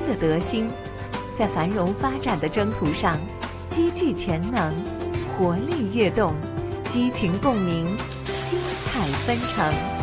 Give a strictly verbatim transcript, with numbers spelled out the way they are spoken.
的德心，在繁荣发展的征途上积聚潜能，活力跃动，激情共鸣，精彩纷呈。